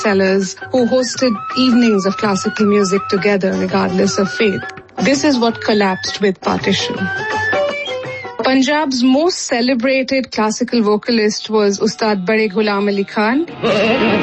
sellers who hosted evenings of classical music together regardless of faith. This is what collapsed with partition. Punjab's most celebrated classical vocalist was Ustad Bade Ghulam Ali Khan.